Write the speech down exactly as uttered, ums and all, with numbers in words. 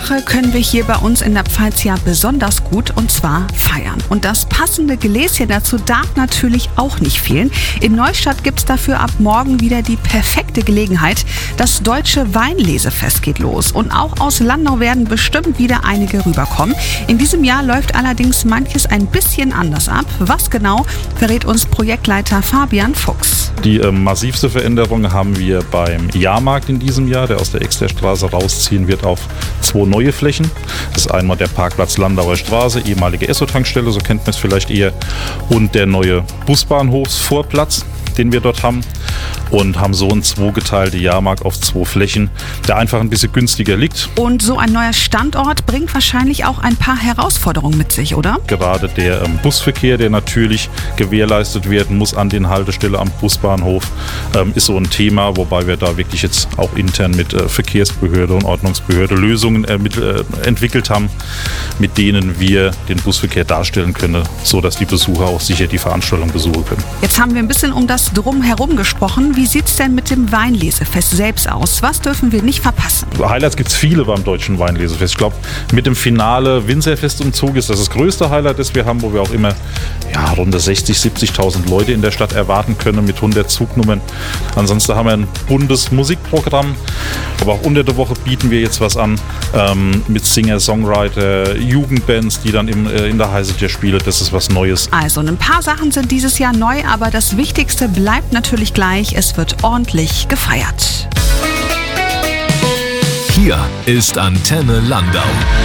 Sache können wir hier bei uns in der Pfalz ja besonders gut, und zwar feiern. Und das passende Geläschen dazu darf natürlich auch nicht fehlen. In Neustadt gibt es dafür ab morgen wieder die perfekte Gelegenheit. Das Deutsche Weinlesefest geht los. Und auch aus Landau werden bestimmt wieder einige rüberkommen. In diesem Jahr läuft allerdings manches ein bisschen anders ab. Was genau, verrät uns Projektleiter Fabian Fuchs. Die äh, massivste Veränderung haben wir beim Jahrmarkt in diesem Jahr, der aus der Exterstraße rausziehen wird auf zwei neue Flächen. Das ist einmal der Parkplatz Landauer Straße, ehemalige Esso-Tankstelle, so kennt man es vielleicht eher, und der neue Busbahnhofsvorplatz, den wir dort haben, und haben so einen zweigeteilte Jahrmarkt auf zwei Flächen, der einfach ein bisschen günstiger liegt. Und so ein neuer Standort bringt wahrscheinlich auch ein paar Herausforderungen mit sich, oder? Gerade der ähm, Busverkehr, der natürlich gewährleistet werden muss an den Haltestellen am Busbahnhof, ähm, ist so ein Thema, wobei wir da wirklich jetzt auch intern mit äh, Verkehrsbehörde und Ordnungsbehörde Lösungen äh, mit, äh, entwickelt haben, mit denen wir den Busverkehr darstellen können, sodass die Besucher auch sicher die Veranstaltung besuchen können. Jetzt haben wir ein bisschen um das Drumherum gesprochen. Wie sieht es denn mit dem Weinlesefest selbst aus? Was dürfen wir nicht verpassen? Highlights gibt es viele beim Deutschen Weinlesefest. Ich glaube, mit dem Finale Winzerfestumzug ist das das größte Highlight, das wir haben, wo wir auch immer ja, rund sechzigtausend, siebzigtausend Leute in der Stadt erwarten können mit hundert Zugnummern. Ansonsten haben wir ein buntes Musikprogramm, aber auch unter der Woche bieten wir jetzt was an ähm, mit Singer, Songwriter, Jugendbands, die dann im, äh, in der Heißeltier spielen. Das ist was Neues. Also ein paar Sachen sind dieses Jahr neu, aber das Wichtigste bleibt natürlich gleich. Es wird ordentlich gefeiert. Hier ist Antenne Landau.